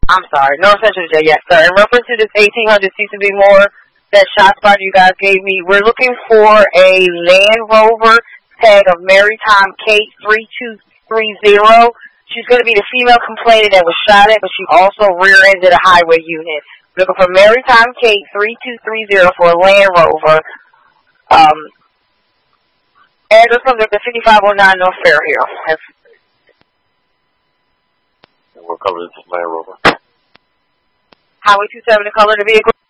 I'm sorry, North Central J, yes, sir. In reference to this 1800 CCB more, that shot spot you guys gave me, we're looking for a Land Rover tag of Maritime Kate 3230. She's going to be the female complainant that was shot at, but she also rear-ended a highway unit. We're looking for Maritime Kate 3230 for a Land Rover. Address comes up to 5509 North Fair Hill. What color is this Land Rover? Highway 27, the color of the vehicle.